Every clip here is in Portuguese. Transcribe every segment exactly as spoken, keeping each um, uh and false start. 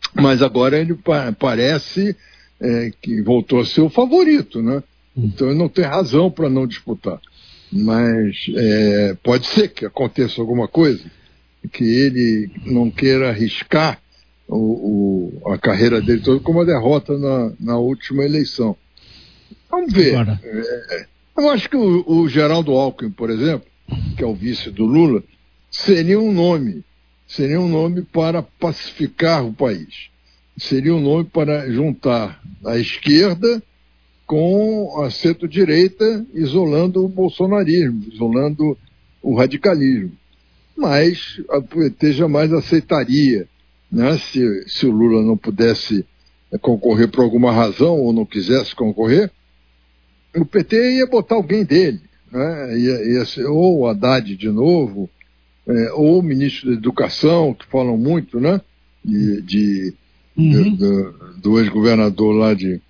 Mas agora ele pa- parece é, que voltou a ser o favorito, né? Então ele não tem razão para não disputar. Mas é, pode ser que aconteça alguma coisa, que ele não queira arriscar o, o, a carreira dele toda com uma derrota na, na última eleição. Vamos ver. É, eu acho que o, o Geraldo Alckmin, por exemplo, que é o vice do Lula, seria um nome, seria um nome para pacificar o país. Seria um nome para juntar a esquerda com a centro-direita, isolando o bolsonarismo, isolando o radicalismo. Mas a P T jamais aceitaria, né, se, se o Lula não pudesse concorrer por alguma razão ou não quisesse concorrer, o P T ia botar alguém dele, né, ia, ia ser ou o Haddad de novo, é, ou o ministro da Educação, que falam muito, né, de, de, uhum. de, de, do ex-governador lá de,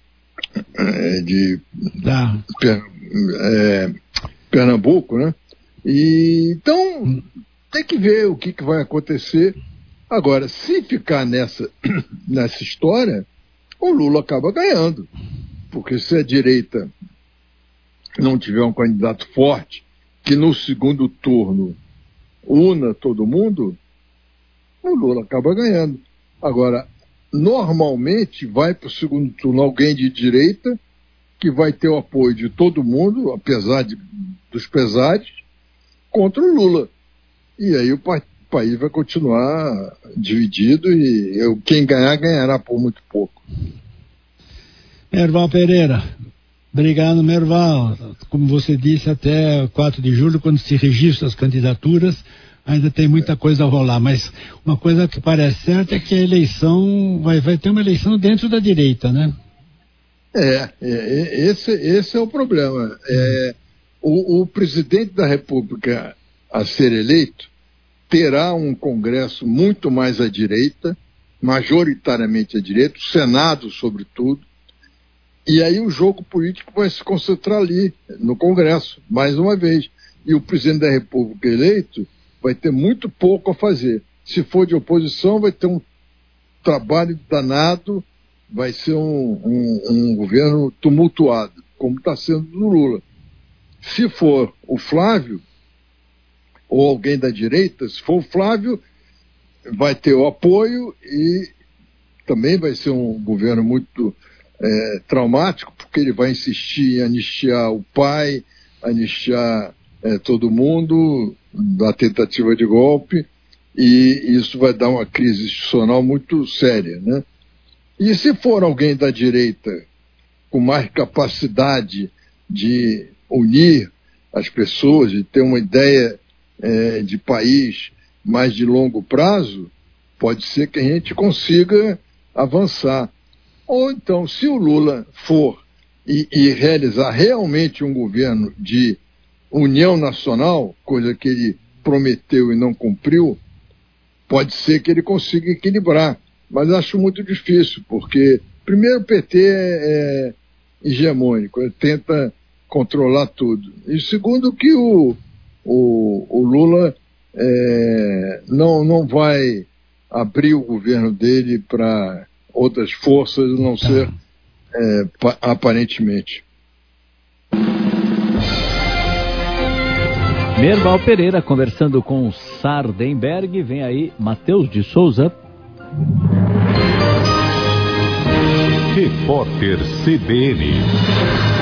de tá. per, é, Pernambuco, né, e então uhum. tem que ver o que, que vai acontecer. Agora, se ficar nessa, nessa história, o Lula acaba ganhando. Porque se a direita não tiver um candidato forte, que no segundo turno una todo mundo, o Lula acaba ganhando. Agora, normalmente vai para o segundo turno alguém de direita, que vai ter o apoio de todo mundo, apesar de, dos pesares, contra o Lula. E aí o partido O país vai continuar dividido e eu, quem ganhar, ganhará por muito pouco. Merval Pereira, obrigado, Merval. Como você disse, até quatro de julho, quando se registram as candidaturas, ainda tem muita coisa a rolar, mas uma coisa que parece certa é que a eleição, vai, vai ter uma eleição dentro da direita, né? É, é esse, esse é o problema. É, o, o presidente da República a ser eleito terá um Congresso muito mais à direita, majoritariamente à direita, o Senado, sobretudo, e aí o jogo político vai se concentrar ali, no Congresso, mais uma vez. E o presidente da República eleito vai ter muito pouco a fazer. Se for de oposição, vai ter um trabalho danado, vai ser um, um, um governo tumultuado, como está sendo do Lula. Se for o Flávio, ou alguém da direita, se for o Flávio, vai ter o apoio e também vai ser um governo muito é, traumático, porque ele vai insistir em anistiar o pai, anistiar é, todo mundo da tentativa de golpe, e isso vai dar uma crise institucional muito séria, né? E se for alguém da direita com mais capacidade de unir as pessoas, de ter uma ideia É, de país mais de longo prazo, pode ser que a gente consiga avançar. Ou então, se o Lula for e, e realizar realmente um governo de união nacional, coisa que ele prometeu e não cumpriu, pode ser que ele consiga equilibrar. Mas acho muito difícil, porque, primeiro, o P T é, é hegemônico, ele tenta controlar tudo. E segundo, que o O, o Lula é, não, não vai abrir o governo dele para outras forças, a não ser é, pa, aparentemente. Merval Pereira conversando com Sardenberg. Vem aí Matheus de Souza. Repórter C B N.